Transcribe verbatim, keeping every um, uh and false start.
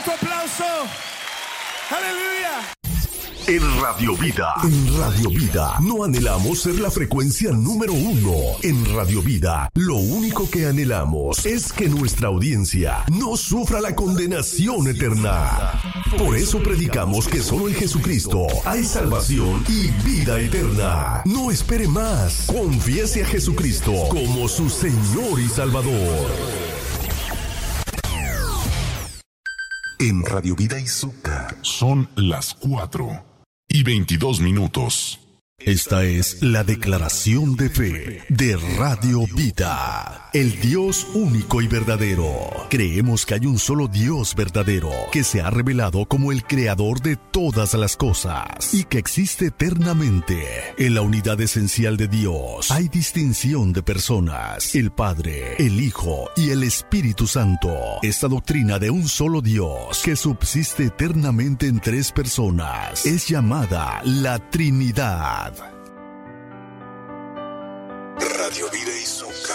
tu aplauso. Aleluya. En Radio Vida, en Radio Vida, no anhelamos ser la frecuencia número uno. En Radio Vida, lo único que anhelamos es que nuestra audiencia no sufra la condenación eterna. Por eso predicamos que solo en Jesucristo hay salvación y vida eterna. No espere más. Confiese a Jesucristo como su Señor y Salvador. En Radio Vida y Zucca son las cuatro y veintidós minutos. Esta es la declaración de fe de Radio Vida, el Dios único y verdadero. Creemos que hay un solo Dios verdadero, que se ha revelado como el creador de todas las cosas y que existe eternamente. En la unidad esencial de Dios hay distinción de personas, el Padre, el Hijo y el Espíritu Santo. Esta doctrina de un solo Dios que subsiste eternamente en tres personas es llamada la Trinidad. Radio Vida y Zucca.